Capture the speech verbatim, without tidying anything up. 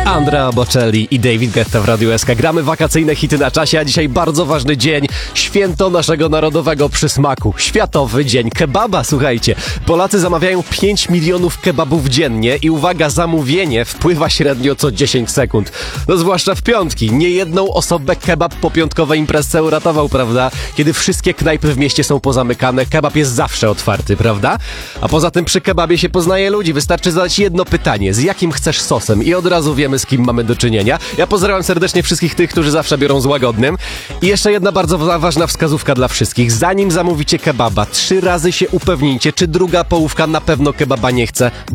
Andrea Bocelli i David Guetta w Radiu S K. Gramy wakacyjne hity na czasie, a dzisiaj bardzo ważny dzień. Święto naszego narodowego przysmaku. Światowy Dzień Kebaba, słuchajcie. Polacy zamawiają pięć milionów kebabów dziennie i uwaga, zamówienie wpływa średnio co dziesięć sekund. No zwłaszcza w piątki. Niejedną osobę kebab po piątkowej imprezce uratował, prawda? Kiedy wszystkie knajpy w mieście są pozamykane, kebab jest zawsze otwarty, prawda? A poza tym przy kebabie się poznaje ludzi. Wystarczy zadać jedno pytanie. Z jakim chcesz sosem? I od razu wiemy, z kim mamy do czynienia. Ja pozdrawiam serdecznie wszystkich tych, którzy zawsze biorą z łagodnym. I jeszcze jedna bardzo ważna wskazówka dla wszystkich. Zanim zamówicie kebaba, trzy razy się upewnijcie, czy druga połówka na pewno kebaba nie chce,